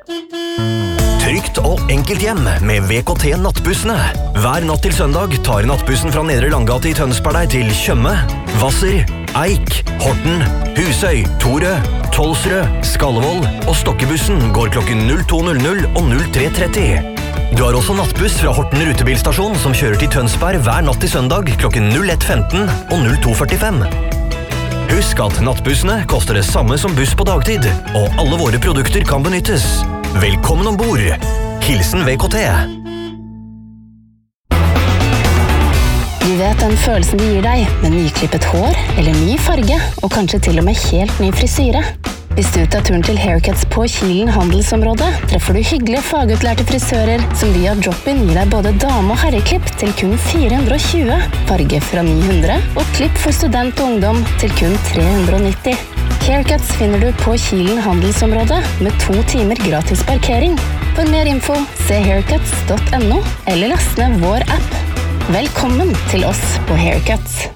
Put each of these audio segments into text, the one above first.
Trygt og enkelt hjem med VKT Nattbussene. Hver natt til søndag tar nattbussen fra Nedre Langgate i Tønsberg deg til Tjøme, Hvasser, Eik, Horten, Husøy, Torø, Tolsrød, Skallevold og Stokkebussen går klokken 02.00 og 03.30. Du har også nattbuss fra Horten rutebilstasjon som kjører til Tønsberg hver natt til søndag klokken 01.15 og 02.45. Husk at nattbussene koster det samme som buss på dagtid, og alle våre produkter kan benyttes. Velkommen ombord. Hilsen VKT. Du vet den følelsen det gir deg med nyklippet hår eller ny farge, og kanskje til og med helt ny frisyre. Hvis du tar turen til Haircuts på Kilen handelsområde, treffer du hyggelige fagutlærte frisører som via drop-in gir deg både dame- og herreklipp til kun 420, farge fra 900 og klipp for student og ungdom til kun 390. Haircuts finner du på Kilen handelsområde med 2 timer gratis parkering. For mer info, se haircuts.no eller last ned vår app. Velkommen til oss på Haircuts.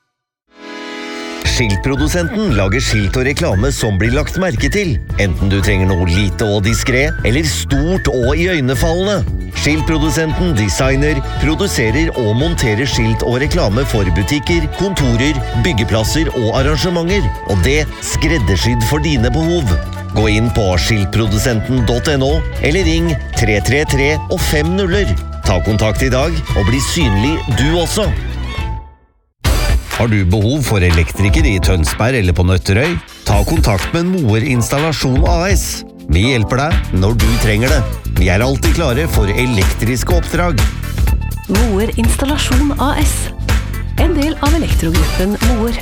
Skiltprodusenten lager skilt og reklame som blir lagt merke til, enten du trenger noe lite og diskret, eller stort og iøynefallende. Skiltprodusenten designer, produserer og monterer skilt og reklame for butikker, kontorer, byggeplasser og arrangementer, og det skreddersydd for dine behov. Gå inn på skiltprodusenten.no, eller ring 333 og 5 nuller. Ta kontakt i dag og bli synlig du også. Har du behov for elektriker i Tønsberg eller på Nøtterøy? Ta kontakt med Moer Installasjon AS. Vi hjelper deg når du trenger det. Vi er alltid klare for elektriske oppdrag. Moer Installasjon AS. En del av elektrogruppen Moer.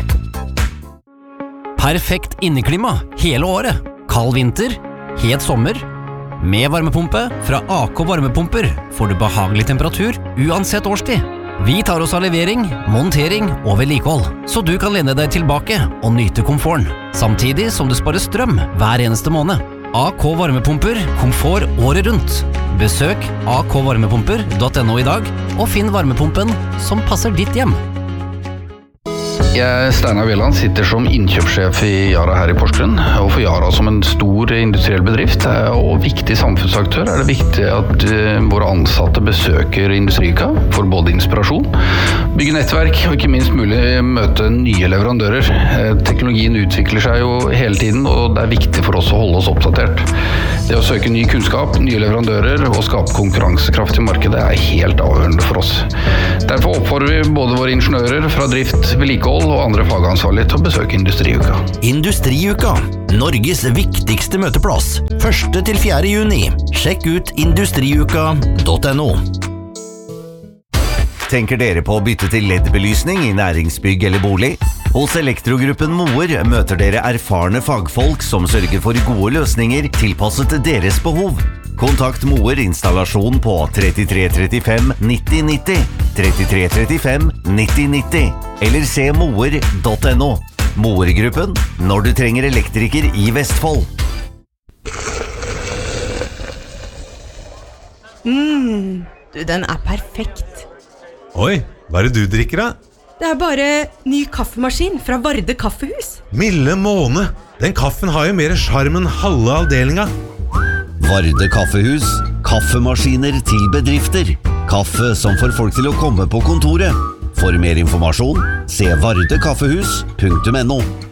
Perfekt inneklima hele året. Kald vinter, het sommer. Med varmepumpe fra AK Varmepumper får du behagelig temperatur uansett årstid. Vi tar oss av levering, montering og vedlikehold, så du kan lene deg tilbake og nyte komforten, samtidig som du sparer strøm hver eneste måned. AK Varmepumper, komfort året rundt. Besøk akvarmepumper.no i dag, og finn varmepumpen som passer ditt hjem. Jeg, Steinar Veland, sitter som innkjøpssjef i Yara her i Porsgrunn, og for Yara som en stor industriell bedrift og viktig samfunnsaktør er det viktig at våre ansatte besøker Industriuka for både inspirasjon, bygge nettverk og ikke minst mulig møte nye leverandører. Teknologien utvikler seg jo hele tiden, og det er viktig for oss å holde oss oppdatert. Det å søke ny kunnskap, nye leverandører og skape konkurransekraft i markedet er helt avgjørende for oss. Derfor oppfordrer vi både våre ingeniører fra drift, vedlikehold og andre fagansvarlige til å besøke Industriuka. Industriuka, Norges viktigste møteplass. 1. til 4. juni. Sjekk ut industriuka.no. Tenker dere på å bytte til LED-belysning i næringsbygg eller bolig? Hos Elektrogruppen Moer møter dere erfarne fagfolk som sørger for gode løsninger tilpasset deres behov. Kontakt Moer Installasjon på 33 35 90 90, 33 35 90 90, eller se moer.no. Moer-gruppen, når du trenger elektriker i Vestfold. Du, den er perfekt. Oi, hva er det du drikker da? Det er bare ny kaffemaskin fra Varde Kaffehus. Milde måne, den kaffen har jo mer charm enn halve avdelinga. Varde Kaffehus, kaffemaskiner til bedrifter. Kaffe som får folk til å komme på kontoret. For mer informasjon, se vardekaffehus.no.